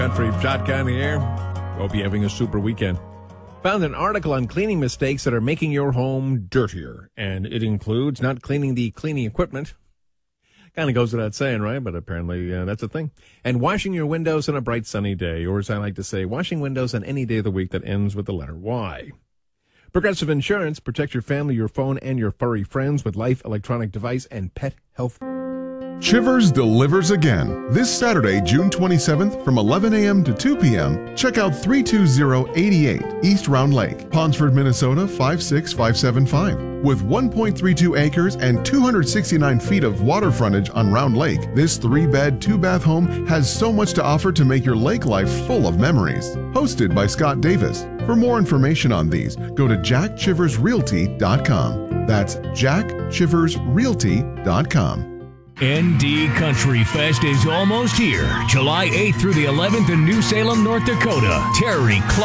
Country shotgun here. Hope you're having a super weekend. Found an article on cleaning mistakes that are making your home dirtier, and it includes not cleaning the cleaning equipment. Kind of goes without saying, right? But apparently that's a thing. And washing your windows on a bright sunny day, or as I like to say, washing windows on any day of the week that ends with the letter Y. Progressive Insurance, protect your family, your phone, and your furry friends with life, electronic device, and pet health. Chivers delivers again. This Saturday, June 27th from 11 a.m. to 2 p.m. Check out 32088 East Round Lake, Ponsford, Minnesota 56575. With 1.32 acres and 269 feet of water frontage on Round Lake, this 3-bed, 2-bath home has so much to offer to make your lake life full of memories. Hosted by Scott Davis. For more information on these, go to jackchiversrealty.com. That's jackchiversrealty.com. ND Country Fest is almost here. July 8th through the 11th in New Salem, North Dakota. Terry Clark